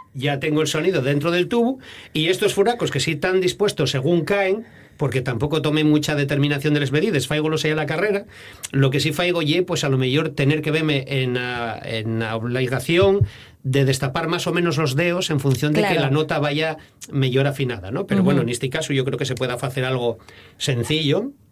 ya tengo el sonido dentro del tubo, y estos furacos que sí están dispuestos según caen, porque tampoco tomé mucha determinación de las medidas, faigolos ahí a la carrera, lo que sí faigo ye, pues a lo mejor tener que verme en la obligación de destapar más o menos los dedos en función de que la nota vaya mejor afinada, ¿no? Pero bueno, en este caso yo creo que se puede hacer algo sencillo,